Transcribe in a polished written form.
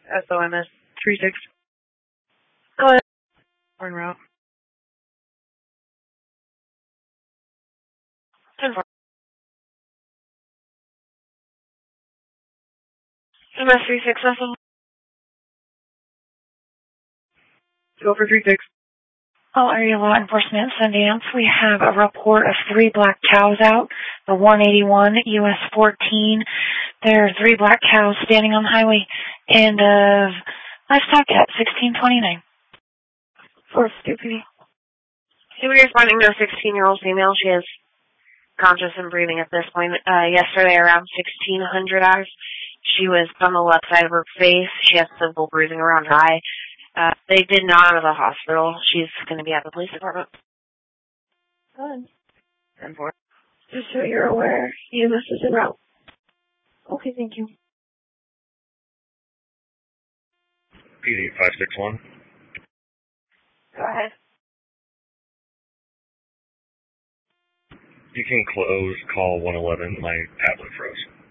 SOMS 36. Go ahead. En route. 10-4. MS 36 vessel. Go for 36. All area law enforcement, Sundance. We have a report of 3 black cows out, the 181 US 14. There are 3 black cows standing on the highway, and livestock at 1629. For stupid. So we're responding to a 16-year-old female. She is conscious and breathing at this point. Yesterday around 1600 hours, she was on the left side of her face. She has simple bruising around her eye. They did not go to the hospital. She's going to be at the police department. Good. 10-4. Just so you're aware, EMS is en route. Okay, thank you. PD 561. Go ahead. You can close call 111. My tablet froze.